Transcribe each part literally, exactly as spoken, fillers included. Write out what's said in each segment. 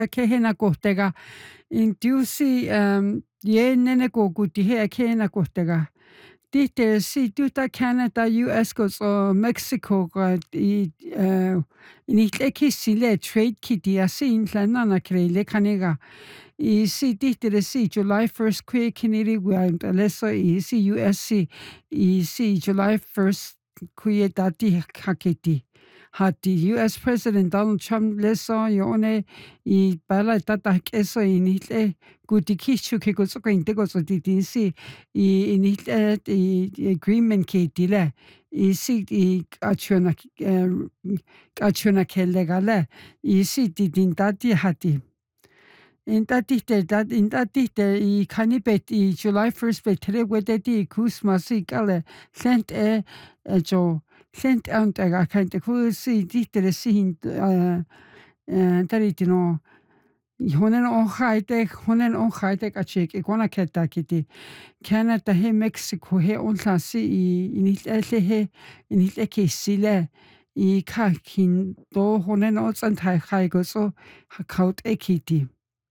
Kehena kohtega indusi um yenene koguti he kehena kohtega. Tihti si tuta Canada, U S goes o Mexico ga i uh initleki sile trade kiti asi intlana na krele kanega. I si tihti si July first kwe kiniri wa leso i si U S C i si July first kwe dati hakiti. Hati U S President Donald Trump leso yone I bala tata keso initle gutikishu ke goso inte goso ditisi I initle I agreement ke dile I si I achona achona kelegale I si ditin dati hati. In tatite dat in tatite I kanibet I July first betre wedeti kusmasi gale sent e jo sent out aga kante kusi ditere sin uh taritino honen on haite honen on haite achek ikona keta kiti Canada he Mexico he on lasi I inile he inile ke sile I ka kin do honen on san thai khai go so kaut ekiti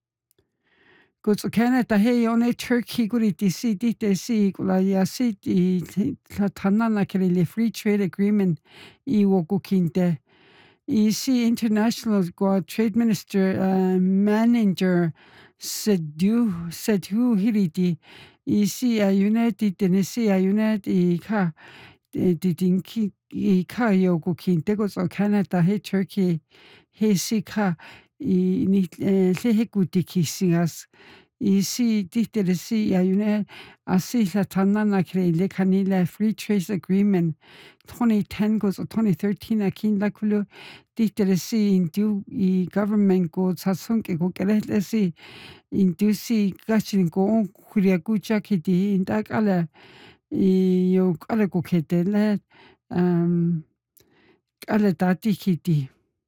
Goes Canada he on a Turkey guriti si dite si kula ya si I tanana kele free trade agreement I wokukinte I see international go trade minister uh, manager said you said who hiriti I see a united Tennessee a united I ka didinki I ka yogo kinte goes o Canada he Turkey he si ka I ni le gutiki singas I see dite si a une asi la tanana kre le kanila free trade agreement twenty ten goes or twenty thirteen akin la kulu dite si indu I government go sasung ke go kele si indu si gashin go kuria gucha kiti indak ala I yo ala go ketele um ala dati kiti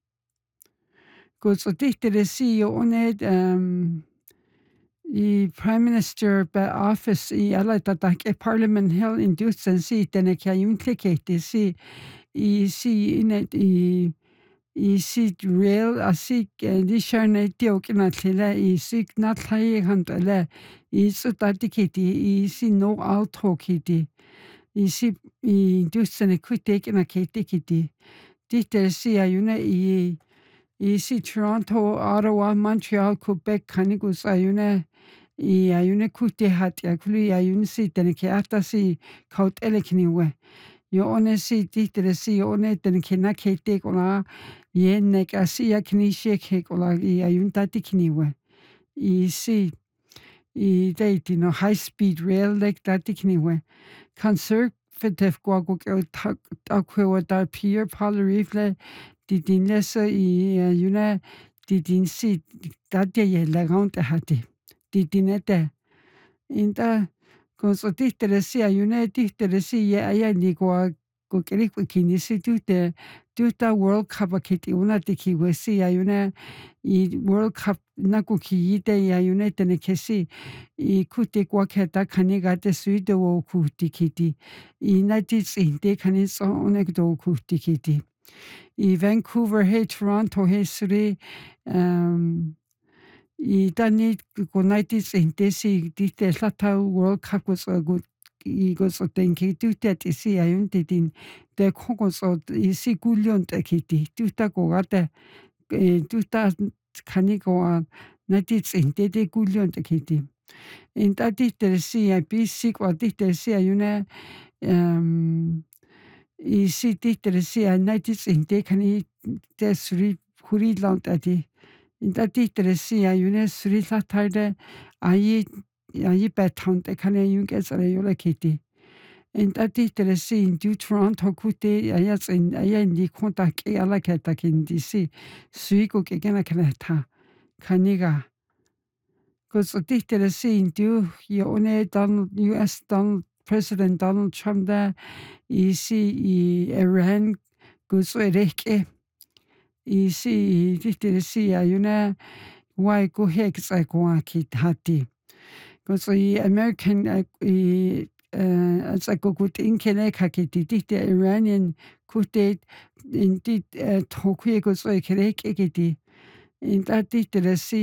goes o dite si yo one um I Prime Minister ba office I ala tata ke Parliament Hill induced and see tene kya implicate si I si in it I I si real a si di shane tio kina tlela I si na thai handle I so tati kiti I si no auto kiti I si I induced and quit taking a kiti kiti dite si ayuna I I si Toronto, Ottawa, Montreal, Quebec, Canigus ayuna I ayune kuti hat ya kuli ayun si teneke ata si kaut elekniwe yo one si titere si one teneke na kete kola yenne ka si ya knishe ke kola I ayun tati kniwe I si I deiti no high speed rail like tati kniwe conservative go go akwe da Pierre Poilievre di dinlesa I ayuna di din si tati ye lagante hati di dinete inta consotite si ayune tite si ya aya ni go go keri kini si tute tuta World Cup kiti una tiki we si ayune I World Cup na ku ki ite ayune tene kesi I kuti kwa keta kani gate suide wo ku tikiti I na tis inte kani so onek do ku tikiti I Vancouver he Toronto he sri um I tani konaitis intesi dite lata World Cup was a good I goes o tenki tuta si ayun titin de kongos o isi gulion te kiti tuta go gata tuta kaniko a natis inte de gulion te kiti in tatite si a bisi kwa dite si ayuna um I si dite si a natis inte kani de sri huri lant ati in tatite si ayune sri latarde ayi ayi beton te kane yun kesare yola kiti in tatite si in du Toronto kute ayas in ayen di konta ke ala keta kin di si sui ko ke gena kaneta kaniga cause dite si in du yo one Donald U S Donald President Donald Trump da I si I Iran goes reke I si dite si ayuna why go hex I go aki hati cause I American I as I go good in Keneka kiti dite Iranian kute in dit Tokyo goes like reke kiti Inta tihti de si